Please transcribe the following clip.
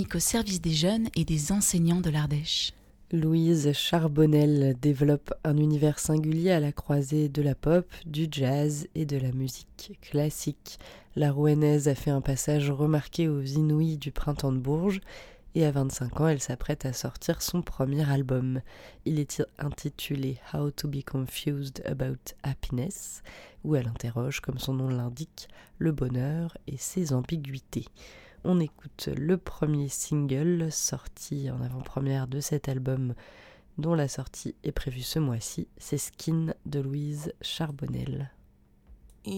dynamique au service des jeunes et des enseignants de l'Ardèche. Louise Charbonnel développe un univers singulier à la croisée de la pop, du jazz et de la musique classique. La Rouennaise a fait un passage remarqué aux Inouïs du Printemps de Bourges et à 25 ans, elle s'apprête à sortir son premier album. Il est intitulé How to be Confused About Happiness, où elle interroge, comme son nom l'indique, le bonheur et ses ambiguïtés. On écoute le premier single sorti en avant-première de cet album, dont la sortie est prévue ce mois-ci, c'est Skin de Louise Charbonnel.